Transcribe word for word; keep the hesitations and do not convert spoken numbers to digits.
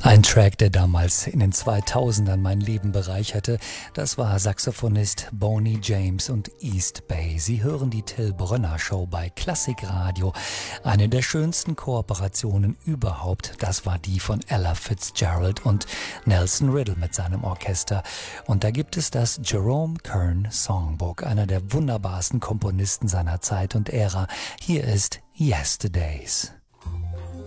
Ein Track, der damals in den zweitausendern mein Leben bereicherte, das war Saxophonist Boney James und East Bay. Sie hören die Till Brönner Show bei Klassikradio. Eine der schönsten Kooperationen überhaupt, das war die von Ella Fitzgerald und Nelson Riddle mit seinem Orchester. Und da gibt es das Jerome Kern Songbook, einer der wunderbarsten Komponisten seiner Zeit und Ära. Hier ist Yesterdays.